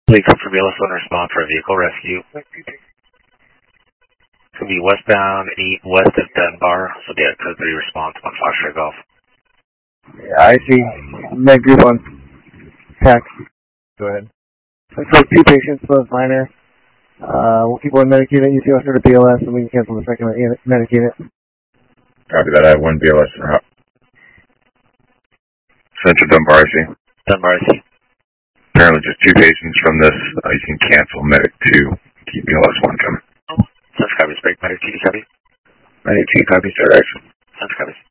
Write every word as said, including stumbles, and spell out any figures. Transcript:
Please come for B L S one, respond for a vehicle rescue. It's going to be westbound eight west of Dunbar, so be a code three response on Foxtrot Golf. Yeah, I see. Med group on tax. Go ahead. Looks like two patients, both minor. Uh, we'll keep one medic unit, you two us to B L S, and we can cancel the second medic unit. Copy that, I have one B L S for hop. Central Dunbar, I see. Dunbar, I see. Apparently just two patients from this. Uh, you can cancel medic two. Keep B L S one coming. Central copies, break medic two, copy. Medic two, copy, start action. Central copies.